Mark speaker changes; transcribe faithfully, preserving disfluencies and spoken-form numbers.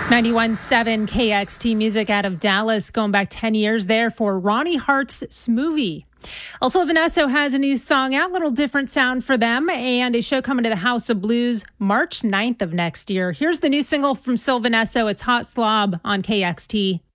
Speaker 1: ninety-one point seven K X T Music out of Dallas, going back ten years there for Ronnie Hart's Smoothie. Also, Vanessa has a new song out, little different sound for them, and a show coming to the House of Blues March ninth of next year. Here's the new single from Sylvanessa. It's Hot Slob on K X T.